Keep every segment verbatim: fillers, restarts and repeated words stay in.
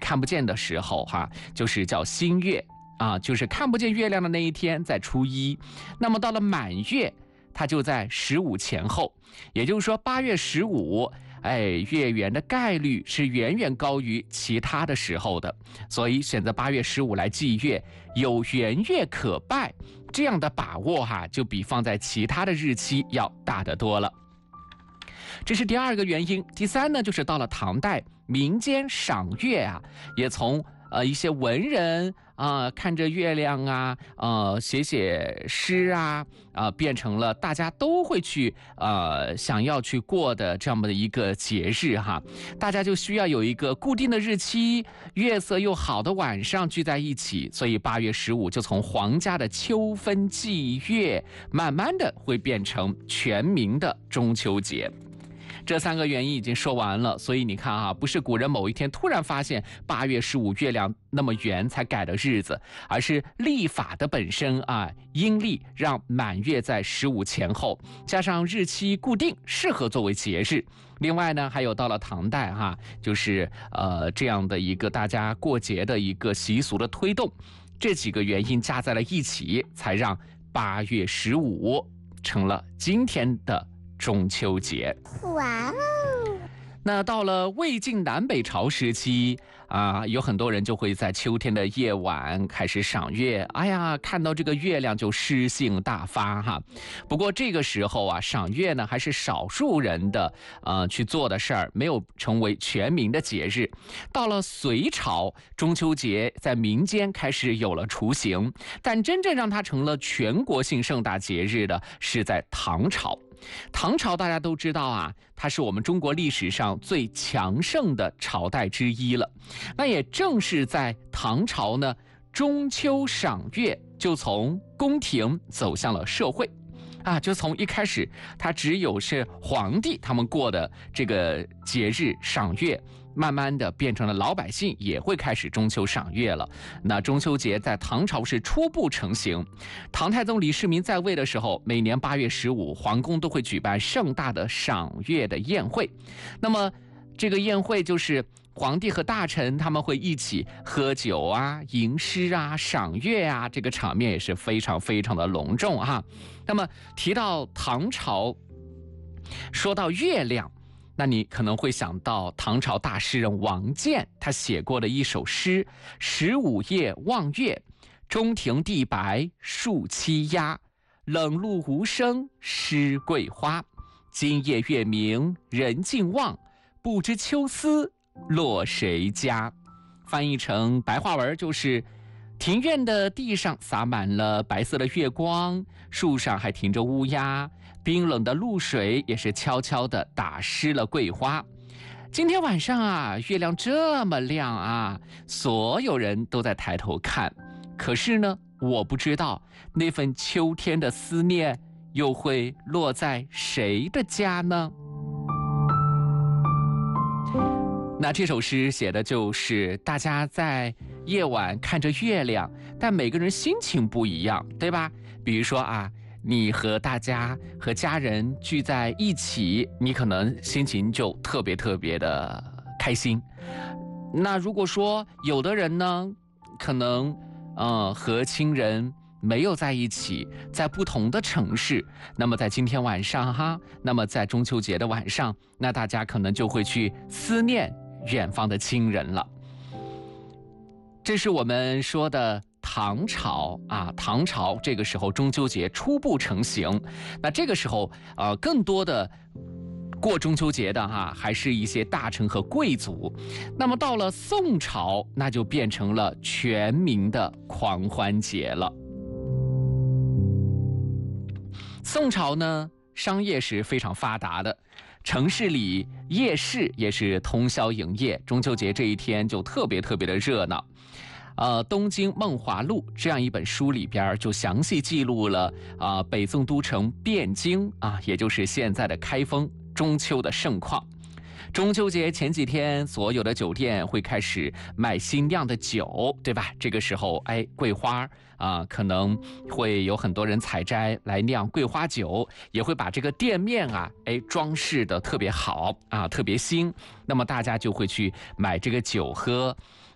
看不见的时候哈，就是叫新月啊，就是看不见月亮的那一天在初一。那么到了满月，它就在十五前后，也就是说八月十五，哎，月圆的概率是远远高于其他的时候的，所以选择八月十五来祭月，有圆月可拜，这样的把握哈，就比放在其他的日期要大得多了。这是第二个原因。第三呢，就是到了唐代，民间赏月啊，也从呃一些文人啊、呃、看着月亮啊，呃写写诗啊，啊、呃、变成了大家都会去呃想要去过的这样的一个节日哈。大家就需要有一个固定的日期，月色又好的晚上聚在一起，所以八月十五就从皇家的秋分祭月，慢慢的会变成全民的中秋节。这三个原因已经说完了，所以你看啊，不是古人某一天突然发现八月十五月亮那么圆才改的日子，而是历法的本身啊，阴历让满月在十五前后，加上日期固定，适合作为节日。另外呢，还有到了唐代哈、啊，就是呃这样的一个大家过节的一个习俗的推动，这几个原因加在了一起，才让八月十五成了今天的中秋节。 哇哦！ 那到了魏晋南北朝时期啊，有很多人就会在秋天的夜晚开始赏月。哎呀，看到这个月亮就诗兴大发哈。不过这个时候啊，赏月呢还是少数人的呃去做的事儿，没有成为全民的节日。到了隋朝，中秋节在民间开始有了雏形，但真正让它成了全国性盛大节日的是在唐朝。唐朝大家都知道啊，它是我们中国历史上最强盛的朝代之一了。那也正是在唐朝呢，中秋赏月就从宫廷走向了社会啊，就从一开始它只有是皇帝他们过的这个节日赏月，慢慢的变成了老百姓也会开始中秋赏月了。那中秋节在唐朝是初步成型。唐太宗李世民在位的时候，每年八月十五，皇宫都会举办盛大的赏月的宴会。那么这个宴会就是皇帝和大臣他们会一起喝酒啊、吟诗啊、赏月啊，这个场面也是非常非常的隆重哈。那么提到唐朝，说到月亮，那你可能会想到唐朝大诗人王建他写过的一首诗：十五夜望月，中庭地白树栖鸦，冷露无声湿桂花。今夜月明人尽望，不知秋思落谁家。翻译成白话文就是，庭院的地上洒满了白色的月光，树上还停着乌鸦，冰冷的露水也是悄悄地打湿了桂花。今天晚上啊，月亮这么亮啊，所有人都在抬头看。可是呢，我不知道那份秋天的思念又会落在谁的家呢？那这首诗写的就是大家在夜晚看着月亮，但每个人心情不一样，对吧？比如说啊，你和大家和家人聚在一起，你可能心情就特别特别的开心。那如果说有的人呢，可能呃和亲人没有在一起，在不同的城市，那么在今天晚上哈，那么在中秋节的晚上，那大家可能就会去思念远方的亲人了。这是我们说的唐朝啊，唐朝这个时候中秋节初步成型。那这个时候呃，更多的过中秋节的哈，还是一些大臣和贵族。那么到了宋朝，那就变成了全民的狂欢节了。宋朝呢，商业是非常发达的，城市里夜市也是通宵营业，中秋节这一天就特别特别的热闹。呃，《东京梦华录》这样一本书里边就详细记录了啊、呃、北宋都城汴京啊，也就是现在的开封中秋的盛况。中秋节前几天，所有的酒店会开始卖新酿的酒，对吧？这个时候，哎，桂花啊、呃，可能会有很多人采摘来酿桂花酒，也会把这个店面啊，哎，装饰的特别好啊，特别新。那么大家就会去买这个酒喝。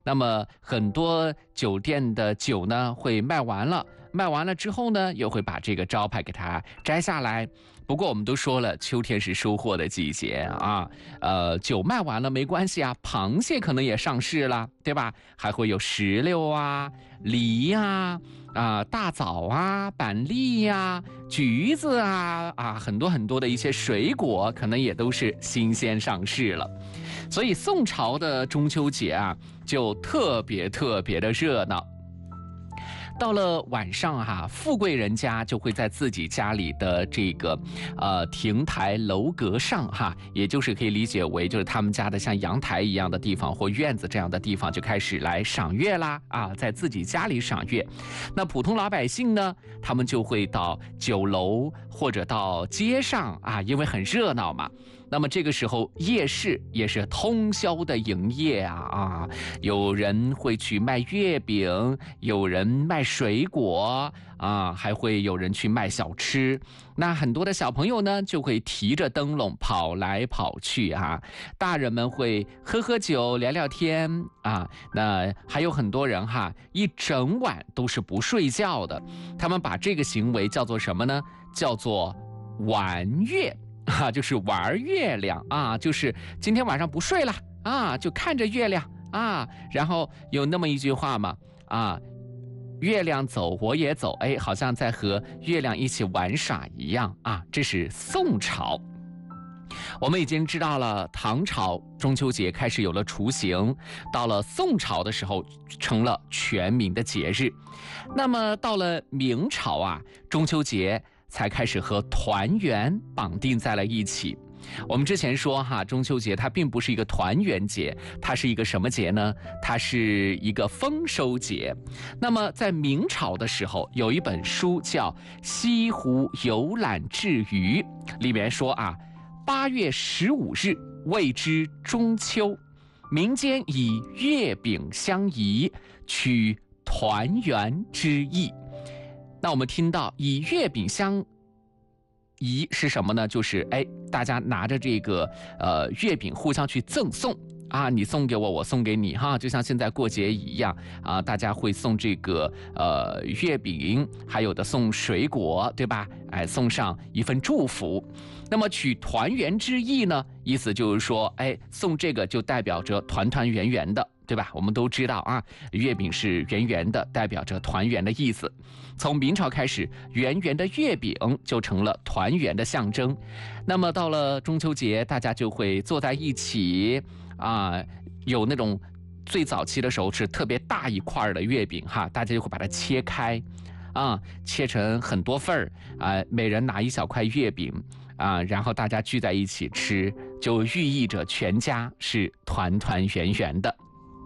那么很多酒店的酒呢会卖完了，卖完了之后呢，又会把这个招牌给它摘下来。不过我们都说了，秋天是收获的季节啊，呃，酒卖完了没关系啊，螃蟹可能也上市了，对吧？还会有石榴啊、梨呀、啊、呃、大枣啊、板栗呀、啊、橘子啊啊，很多很多的一些水果，可能也都是新鲜上市了。所以宋朝的中秋节啊，就特别特别的热闹。到了晚上哈、啊，富贵人家就会在自己家里的这个呃亭台楼阁上哈，也就是可以理解为就是他们家的像阳台一样的地方或院子这样的地方就开始来赏月啦啊，在自己家里赏月。那普通老百姓呢，他们就会到酒楼或者到街上啊，因为很热闹嘛。那么这个时候夜市也是通宵的营业啊啊，有人会去卖月饼，有人卖水果啊，还会有人去卖小吃。那很多的小朋友呢，就会提着灯笼跑来跑去啊，大人们会喝喝酒聊聊天啊，那还有很多人哈，一整晚都是不睡觉的，他们把这个行为叫做什么呢？叫做玩月。啊，就是玩月亮啊，就是今天晚上不睡了啊，就看着月亮啊，然后有那么一句话嘛啊，月亮走我也走，哎，好像在和月亮一起玩耍一样啊。这是宋朝。我们已经知道了，唐朝中秋节开始有了雏形，到了宋朝的时候成了全民的节日。那么到了明朝啊，中秋节才开始和团圆绑定在了一起。我们之前说哈，中秋节它并不是一个团圆节，它是一个什么节呢？它是一个丰收节。那么在明朝的时候，有一本书叫《西湖游览志余》，里面说啊，八月十五日谓之中秋，民间以月饼相宜，取团圆之意。那我们听到以月饼相宜是什么呢？就是哎，大家拿着这个呃月饼互相去赠送啊，你送给我，我送给你哈，就像现在过节一样啊，大家会送这个呃月饼，还有的送水果，对吧？哎，送上一份祝福。那么取团圆之意呢，意思就是说，哎，送这个就代表着团团圆圆的。对吧？我们都知道啊，月饼是圆圆的，代表着团圆的意思。从明朝开始，圆圆的月饼就成了团圆的象征。那么到了中秋节，大家就会坐在一起啊，有那种最早期的时候是特别大一块的月饼哈，大家就会把它切开啊，切成很多份儿啊，每人拿一小块月饼啊，然后大家聚在一起吃，就寓意着全家是团团圆圆的。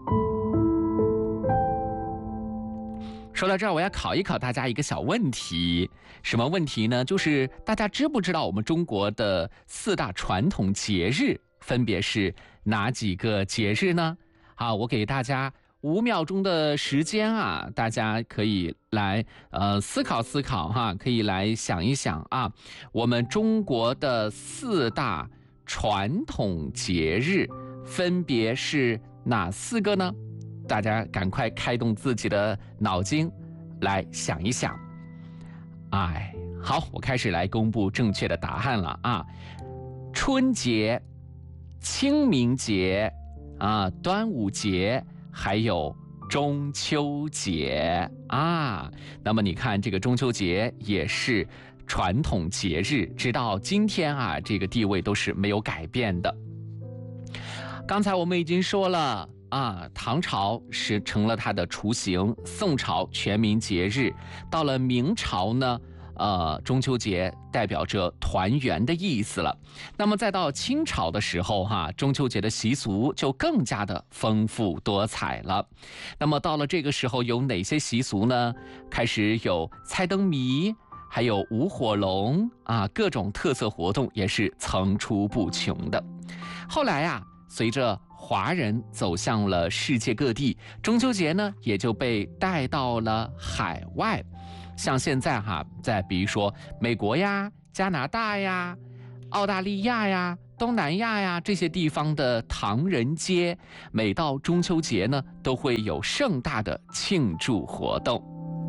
说到这儿，我要考一考大家一个小问题，什么问题呢？就是大家知不知道我们中国的四大传统节日分别是哪几个节日呢？好，我给大家五秒钟的时间啊，大家可以来呃思考思考哈，可以来想一想啊，我们中国的四大传统节日分别是哪四个呢？大家赶快开动自己的脑筋来想一想。哎，好，我开始来公布正确的答案了啊！春节、清明节啊、端午节，还有中秋节啊。那么你看，这个中秋节也是传统节日，直到今天啊，这个地位都是没有改变的。刚才我们已经说了。啊，唐朝是成了它的雏形，宋朝全民节日，到了明朝呢，呃，中秋节代表着团圆的意思了。那么再到清朝的时候，哈，中秋节的习俗就更加的丰富多彩了。那么到了这个时候，有哪些习俗呢？开始有猜灯谜，还有舞火龙啊，各种特色活动也是层出不穷的。后来啊，随着华人走向了世界各地，中秋节呢也就被带到了海外。像现在哈，在比如说美国呀、加拿大呀、澳大利亚呀、 东南亚呀这些地方的唐人街，每到中秋节呢，都会有盛大的庆祝活动。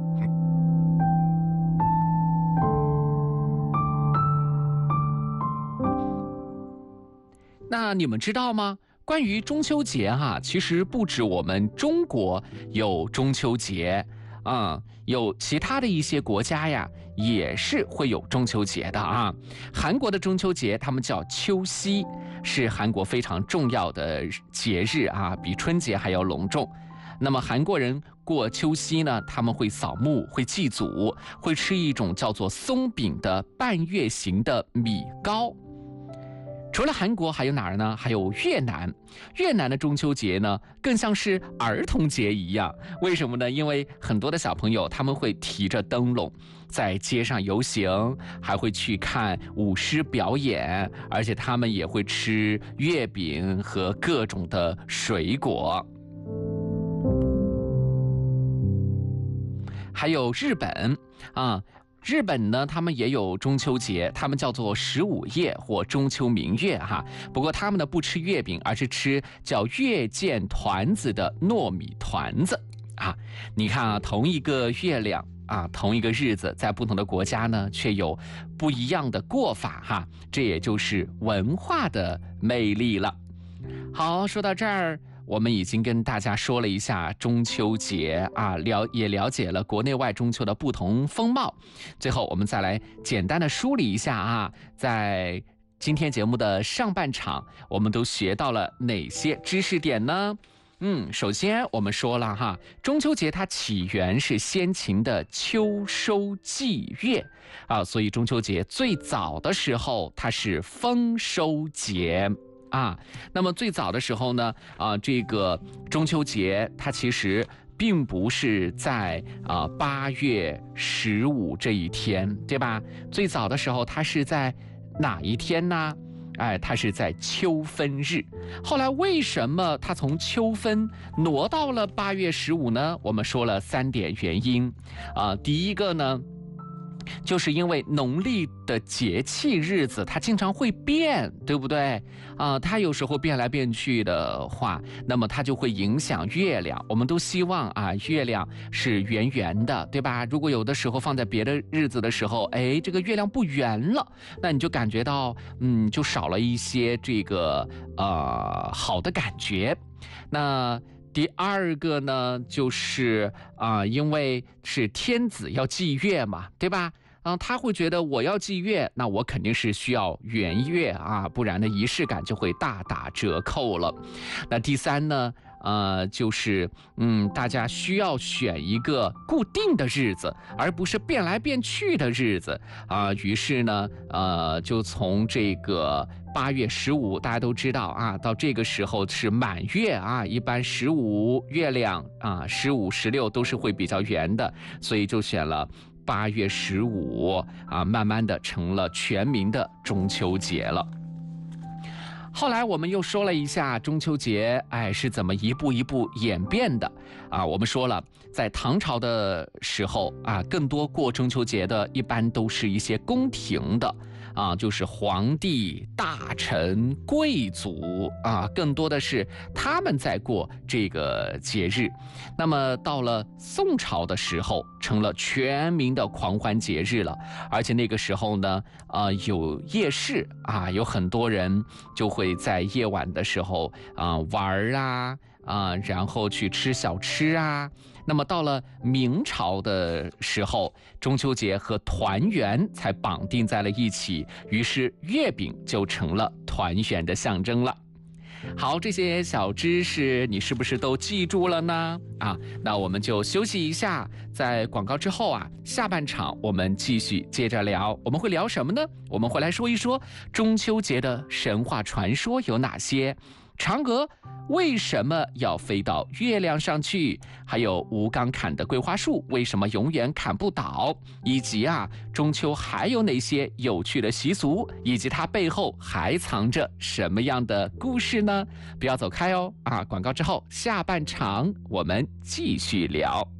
那你们知道吗？关于中秋节哈、啊，其实不止我们中国有中秋节啊、嗯，有其他的一些国家呀，也是会有中秋节的啊。韩国的中秋节他们叫秋夕，是韩国非常重要的节日啊，比春节还要隆重。那么韩国人过秋夕呢，他们会扫墓，会祭祖，会吃一种叫做松饼的半月形的米糕。除了韩国还有哪儿呢？还有越南。越南的中秋节呢，更像是儿童节一样。为什么呢？因为很多的小朋友他们会提着灯笼在街上游行，还会去看舞狮表演，而且他们也会吃月饼和各种的水果。还有日本啊。日本呢，他们也有中秋节，他们叫做十五夜或中秋明月哈。不过他们呢不吃月饼，而是吃叫月见团子的糯米团子啊。你看啊，同一个月亮啊，同一个日子，在不同的国家呢，却有不一样的过法哈。这也就是文化的魅力了。好，说到这儿，我们已经跟大家说了一下中秋节啊，了也了解了国内外中秋的不同风貌。最后，我们再来简单的梳理一下啊，在今天节目的上半场，我们都学到了哪些知识点呢？嗯，首先我们说了哈，中秋节它起源是先秦的秋收祭月啊，所以中秋节最早的时候它是丰收节。啊，那么最早的时候呢，啊，这个中秋节它其实并不是在啊八月十五这一天，对吧？最早的时候它是在哪一天呢？哎，它是在秋分日。后来为什么它从秋分挪到了八月十五呢？我们说了三点原因啊，第一个呢，就是因为农历的节气日子它经常会变，对不对啊、呃？它有时候变来变去的话，那么它就会影响月亮。我们都希望啊，月亮是圆圆的，对吧？如果有的时候放在别的日子的时候，哎，这个月亮不圆了，那你就感觉到嗯，就少了一些这个呃好的感觉。那第二个呢，就是啊、呃，因为是天子要祭月嘛，对吧？啊、呃，他会觉得我要祭月，那我肯定是需要圆月啊，不然的仪式感就会大打折扣了。那第三呢，呃，就是嗯，大家需要选一个固定的日子，而不是变来变去的日子啊、呃。于是呢，呃，就从这个八月十五，大家都知道啊，到这个时候是满月啊，一般十五月亮啊，十五、十六都是会比较圆的，所以就选了八月十五啊，慢慢的成了全民的中秋节了。后来我们又说了一下中秋节，哎，是怎么一步一步演变的啊？我们说了，在唐朝的时候啊，更多过中秋节的，一般都是一些宫廷的啊，就是皇帝、大臣、贵族啊，更多的是他们在过这个节日。那么到了宋朝的时候，成了全民的狂欢节日了，而且那个时候呢，呃，有夜市啊，有很多人就会在夜晚的时候啊、呃、玩啊啊、呃，然后去吃小吃啊。那么到了明朝的时候，中秋节和团圆才绑定在了一起，于是月饼就成了团圆的象征了。好，这些小知识你是不是都记住了呢？啊，那我们就休息一下，在广告之后啊，下半场我们继续接着聊。我们会聊什么呢？我们会来说一说中秋节的神话传说有哪些，嫦娥为什么要飞到月亮上去？还有吴刚砍的桂花树为什么永远砍不倒？以及啊，中秋还有哪些有趣的习俗？以及它背后还藏着什么样的故事呢？不要走开哦！啊，广告之后下半场我们继续聊。